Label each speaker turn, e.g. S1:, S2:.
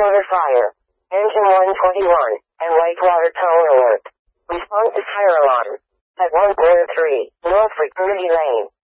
S1: motor fire. Engine 121, and white water tower alert. Response to fire alarm. At 1.3, Norfolk Rudy Lane.